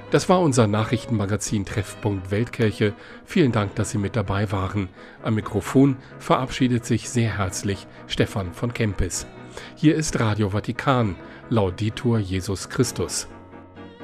Das war unser Nachrichtenmagazin Treffpunkt Weltkirche. Vielen Dank, dass Sie mit dabei waren. Am Mikrofon verabschiedet sich sehr herzlich Stefan von Kempis. Hier ist Radio Vatikan. Laudetur Jesus Christus.